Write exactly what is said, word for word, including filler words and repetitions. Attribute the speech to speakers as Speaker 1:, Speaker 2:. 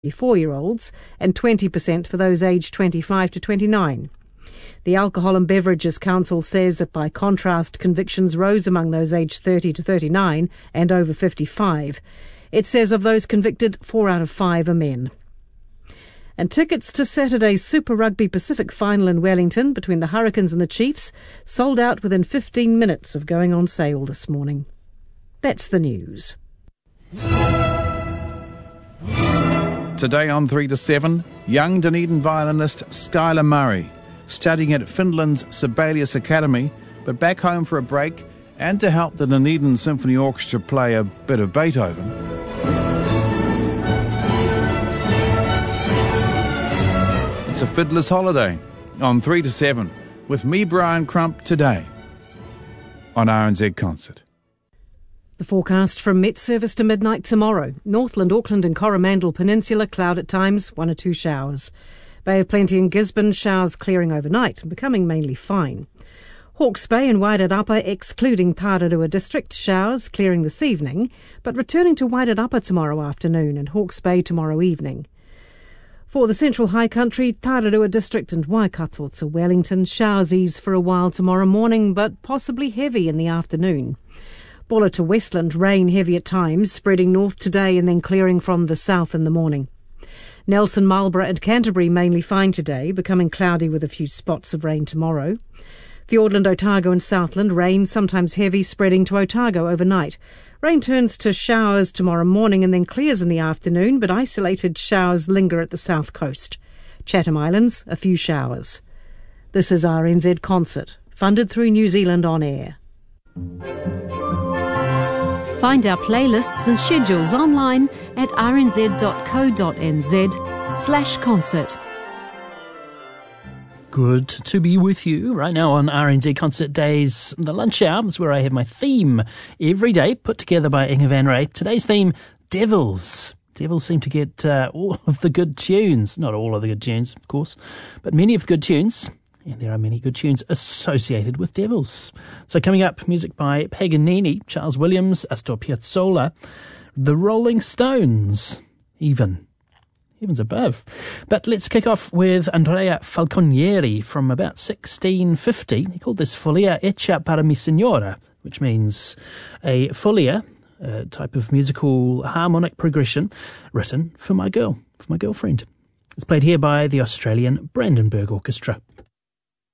Speaker 1: twenty-four-year-olds and twenty percent for those aged twenty-five to twenty-nine. The Alcohol and Beverages Council says that by contrast, convictions rose among those aged thirty to thirty-nine and over fifty-five. It says of those convicted, four out of five are men. And tickets to Saturday's Super Rugby Pacific final in Wellington between the Hurricanes and the Chiefs sold out within fifteen minutes of going on sale this morning. That's the news.
Speaker 2: Today on three to seven, young Dunedin violinist Skylar Murray, studying at Finland's Sibelius Academy, but back home for a break and to help the Dunedin Symphony Orchestra play a bit of Beethoven. It's a fiddler's holiday on three to seven with me, Brian Crump, today on R N Z Concert.
Speaker 1: The forecast from Met Service to midnight tomorrow. Northland, Auckland and Coromandel Peninsula, cloud at times, one or two showers. Bay of Plenty in Gisborne, showers clearing overnight and becoming mainly fine. Hawke's Bay and Wairarapa, excluding Tararua District, showers clearing this evening, but returning to Wairarapa tomorrow afternoon and Hawke's Bay tomorrow evening. For the Central High Country, Tararua District and Waikato to Wellington, showers ease for a while tomorrow morning, but possibly heavy in the afternoon. Bulla to Westland, rain heavy at times, spreading north today and then clearing from the south in the morning. Nelson, Marlborough and Canterbury mainly fine today, becoming cloudy with a few spots of rain tomorrow. Fiordland, Otago and Southland, rain sometimes heavy, spreading to Otago overnight. Rain turns to showers tomorrow morning and then clears in the afternoon, but isolated showers linger at the south coast. Chatham Islands, a few showers. This is R N Z Concert, funded through New Zealand On Air.
Speaker 3: Find our playlists and schedules online at rnz.co.nz slash concert.
Speaker 4: Good to be with you right now on R N Z Concert Days, the lunch hours, where I have my theme every day put together by Inge Van Ray. Today's theme, Devils. Devils seem to get uh, all of the good tunes. Not all of the good tunes, of course, but many of the good tunes. And there are many good tunes associated with Devils. So coming up, music by Paganini, Charles Williams, Astor Piazzolla, The Rolling Stones, even. Heavens above. But let's kick off with Andrea Falconieri from about sixteen fifty. He called this Folia Echa para mi Signora, which means a folia, a type of musical harmonic progression written for my girl, for my girlfriend. It's played here by the Australian Brandenburg Orchestra.